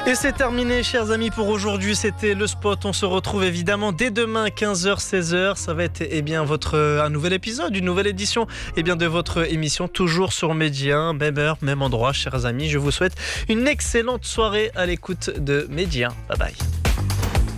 Et c'est terminé, chers amis, pour aujourd'hui. C'était le spot. On se retrouve évidemment dès demain, 15h, 16h. Ça va être un nouvel épisode, une nouvelle édition de votre émission, toujours sur Média. Même heure, même endroit, chers amis. Je vous souhaite une excellente soirée à l'écoute de Média. Bye bye.